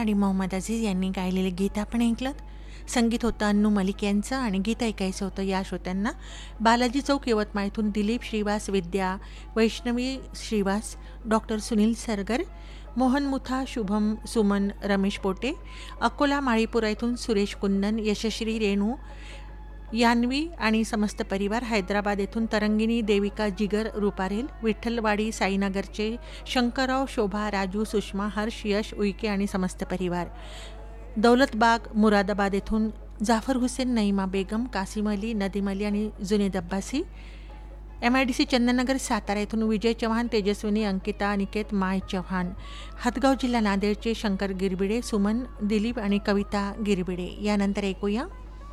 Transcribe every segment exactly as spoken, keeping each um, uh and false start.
आणि मोहम्मद अजीज यांनी गायलेले गीत आपण ऐकलं. संगीत होतं अन्नू मलिक यांचं आणि गीत ऐकायचं होतं या श्रोत्यांना बालाजी चौक यवतमाळ इथून दिलीप श्रीवास, विद्या वैष्णवी श्रीवास, डॉक्टर सुनील सरगर, मोहन मुथा, शुभम सुमन, रमेश पोटे, अकोला माळीपुरा इथून सुरेश कुंदन, यशश्री, रेणू, यान्वी आणि समस्त परिवार, हैदराबाद येथून तरंगिणी, देविका, जिगर, रुपारेल, विठ्ठलवाडी साईनगरचे शंकरराव, शोभा, राजू, सुषमा, हर्ष, यश, उईके आणि समस्त परिवार, दौलतबाग मुरादाबाद येथून जाफर हुसेन, नईमा बेगम, कासिम अली, नदीम अली आणि Junaid Abbasi, M I D C Chandannagar Satara येथून विजय चव्हाण, तेजस्विनी, अंकिता, अनिकेत, माय चव्हाण, हदगाव जिल्हा नांदेडचे शंकर गिरबिडे, सुमन, दिलीप आणि कविता गिरबिडे. यानंतर ऐकूया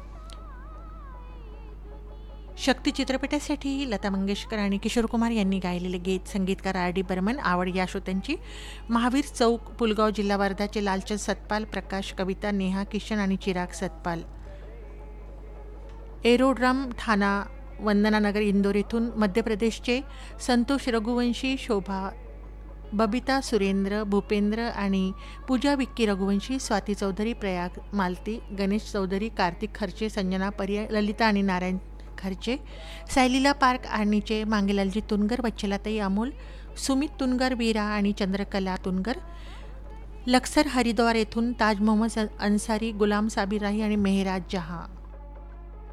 शक्ती चित्रपटासाठी लता मंगेशकर आणि किशोर कुमार यांनी गायलेले गीत. संगीतकार आर डी बर्मन. आवड या श्रोत्यांची महावीर चौक, पुलगाव जिल्हा वर्धाचे लालचंद सतपाल, प्रकाश, कविता, नेहा, किशन आणि चिराग सतपाल, एरोड्रम ठाणा, वंदनानगर इंदोर येथून मध्य प्रदेशचे संतोष रघुवंशी, शोभा, बबिता सुरेंद्र, भूपेंद्र आणि पूजा विक्की रघुवंशी, स्वाती चौधरी, प्रयाग मालती, गणेश चौधरी, कार्तिक खर्चे, संजना पर्याय, ललिता आणि नारायण खर्चे, सायलीला पार्क आणीचे, मांगेलालजी तुनगर, वच्छलाताई अमोल, सुमित तुनगर, वीरा आणि चंद्रकला तुनगर, लक्सर हरिद्वार येथून ताज मोहम्मद अन्सारी, गुलाम साबिर राही आणि मेहराज जहाँ.